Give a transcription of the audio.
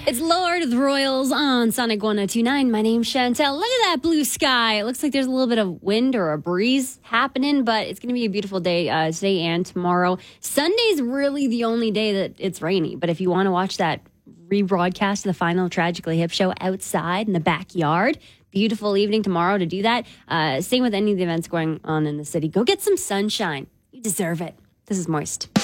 It's Lord of the Royals on Sonic 102.9. My name's Chantel. Look at that blue sky. It looks like there's a little bit of wind or a breeze happening, but it's going to be a beautiful day today and tomorrow. Sunday's really the only day that it's rainy, but if you want to watch that rebroadcast of the final Tragically Hip show outside in the backyard, beautiful evening tomorrow to do that. Same with any of the events going on in the city. Go get some sunshine. You deserve it. This is Moist.